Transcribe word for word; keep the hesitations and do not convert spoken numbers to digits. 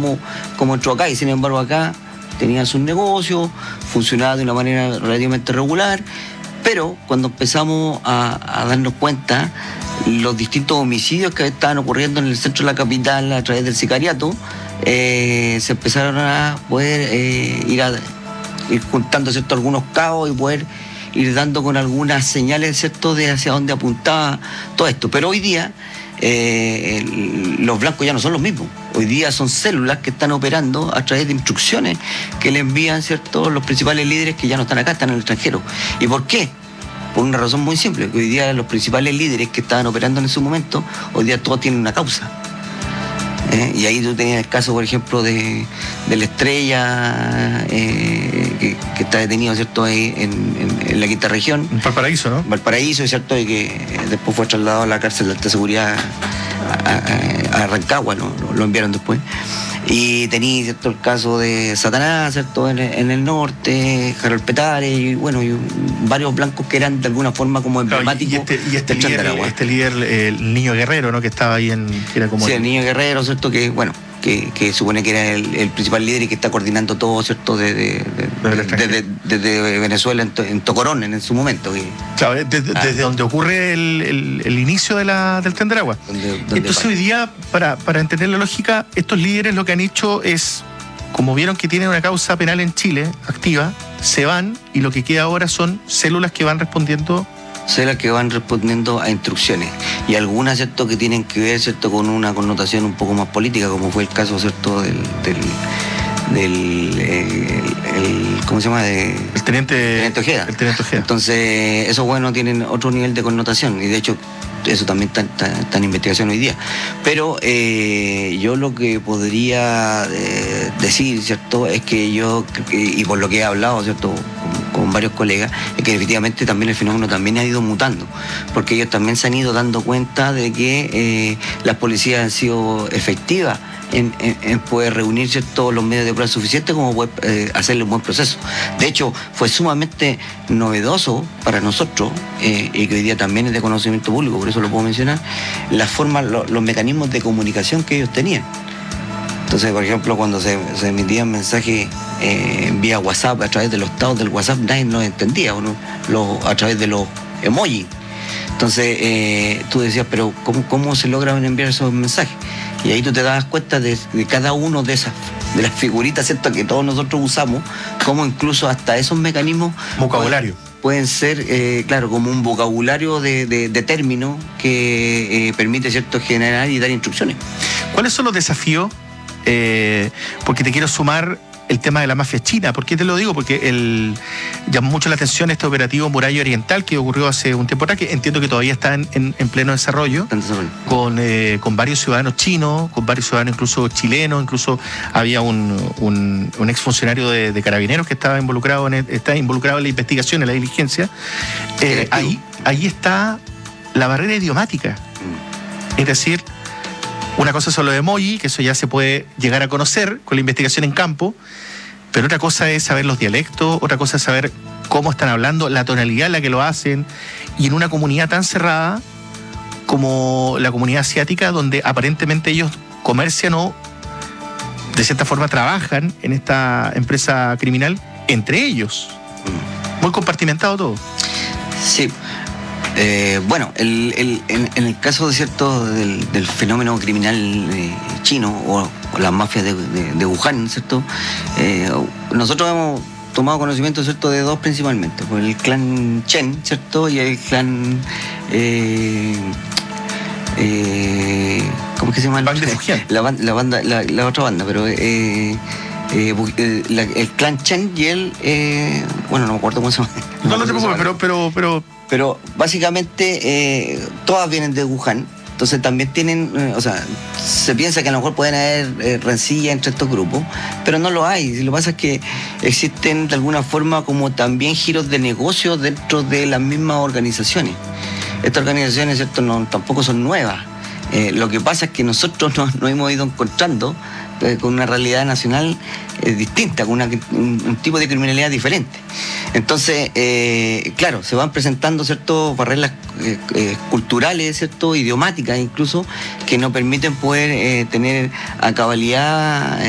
como, como entró acá, y sin embargo acá tenía sus negocios, funcionaba de una manera relativamente regular, pero cuando empezamos a, a darnos cuenta los distintos homicidios que estaban ocurriendo en el centro de la capital a través del sicariato, eh, se empezaron a poder eh, ir, a, ir juntando, ¿cierto?, algunos cabos y poder ir dando con algunas señales, ¿cierto?, de hacia dónde apuntaba todo esto. Pero hoy día eh, el, los blancos ya no son los mismos. Hoy día son células que están operando a través de instrucciones que le envían, ¿cierto?, los principales líderes que ya no están acá, están en el extranjero. ¿Y por qué? Por una razón muy simple, que hoy día los principales líderes que estaban operando en ese momento, hoy día todos tienen una causa. ¿Eh? Y ahí tú tenías el caso, por ejemplo, de, de la Estrella, eh, que, que está detenido, ¿cierto?, ahí en, en, en la quinta región. En Valparaíso, ¿no? Valparaíso, ¿cierto?, y que después fue trasladado a la cárcel de alta seguridad a, a, a Rancagua, ¿no? Lo, lo enviaron después. Y tenía, ¿cierto?, el caso de Satanás, ¿cierto?, en, en el norte, Harold Petare, y bueno, y varios blancos que eran de alguna forma como emblemáticos. Claro, y este, y este líder, este líder, el Niño Guerrero, ¿no?, que estaba ahí en... Que era como sí, el... el Niño Guerrero, ¿cierto?, que bueno, que, que supone que era el, el principal líder y que está coordinando todo, ¿cierto?, desde de, de, de, de, de, de Venezuela en, en Tocorón en su momento. Que, claro, desde, ah, desde donde ocurre el, el, el inicio de la, del Tren de Aragua. Donde, donde Entonces para. hoy día, para, para entender la lógica, estos líderes lo que han hecho es, como vieron que tienen una causa penal en Chile activa, se van y lo que queda ahora son células que van respondiendo... Células que van respondiendo a instrucciones, y algunas, ¿cierto?, que tienen que ver, ¿cierto?, con una connotación un poco más política, como fue el caso, ¿cierto?, del... del del el, el, ¿cómo se llama? De, el teniente, teniente Ojeda. El teniente Ojeda. Entonces, esos buenos tienen otro nivel de connotación, y de hecho eso también está, está, está en investigación hoy día. Pero eh, yo lo que podría eh, decir, ¿cierto?, es que yo, y por lo que he hablado, ¿cierto?, con, con varios colegas, es que efectivamente también el fenómeno también ha ido mutando, porque ellos también se han ido dando cuenta de que eh, las policías han sido efectivas En, en, en poder reunir, ¿cierto?, los medios de prueba suficientes como poder eh, hacerle un buen proceso. De hecho, fue sumamente novedoso para nosotros, eh, y que hoy día también es de conocimiento público, por eso lo puedo mencionar, la forma, lo, los mecanismos de comunicación que ellos tenían. Entonces, por ejemplo, cuando se, se emitían mensajes eh, vía WhatsApp, a través de los estados del WhatsApp, nadie los entendía, ¿no? Los, a través de los emojis. Entonces, eh, tú decías, pero ¿cómo, cómo se logran enviar esos mensajes? Y ahí tú te das cuenta de, de cada uno de esas, de las figuritas, ¿cierto?, que todos nosotros usamos, como incluso hasta esos mecanismos... Vocabulario. Pueden, pueden ser, eh, claro, como un vocabulario de, de, de términos que eh, permite, ¿cierto?, generar y dar instrucciones. ¿Cuáles son los desafíos? Eh, porque te quiero sumar el tema de la mafia china. ¿Por qué te lo digo? Porque el, llamó mucho la atención este operativo Muralla Oriental que ocurrió hace un tiempo atrás, que entiendo que todavía está en, en, en pleno desarrollo, con, eh, con varios ciudadanos chinos, con varios ciudadanos incluso chilenos, incluso había un, un, un exfuncionario de, de Carabineros que estaba involucrado en, el, está involucrado en la investigación, en la diligencia. Eh, ahí, ahí está la barrera idiomática. Mm. Es decir, una cosa son los emojis, que eso ya se puede llegar a conocer con la investigación en campo, pero otra cosa es saber los dialectos, otra cosa es saber cómo están hablando, la tonalidad en la que lo hacen, y en una comunidad tan cerrada como la comunidad asiática, donde aparentemente ellos comercian o de cierta forma trabajan en esta empresa criminal entre ellos. Muy compartimentado todo. Sí. Eh, bueno, el, el, en, en el caso de cierto del, del fenómeno criminal eh, chino o, o las mafias de, de, de Wuhan, ¿cierto? Eh, nosotros hemos tomado conocimiento, ¿cierto?, de dos principalmente, por el clan Chen, ¿cierto?, y el clan eh, eh, ¿cómo es que se llama? El de Fujian. La, la banda, la, la otra banda, pero eh, eh, la, el clan Chen y el eh, bueno, no me acuerdo cómo se llama. No, no, no te preocupes, pero, pero, pero Pero básicamente eh, todas vienen de Wuhan, entonces también tienen, eh, o sea, se piensa que a lo mejor pueden haber eh, rencillas entre estos grupos, pero no lo hay. Lo que pasa es que existen de alguna forma como también giros de negocios dentro de las mismas organizaciones. Estas organizaciones, ¿cierto?, no, tampoco son nuevas. Eh, lo que pasa es que nosotros nos, nos hemos ido encontrando eh, con una realidad nacional eh, distinta, con una, un, un tipo de criminalidad diferente. Entonces, eh, claro, se van presentando, ¿cierto?, barreras eh, eh, culturales, ¿cierto?, idiomáticas incluso, que no permiten poder eh, tener a cabalidad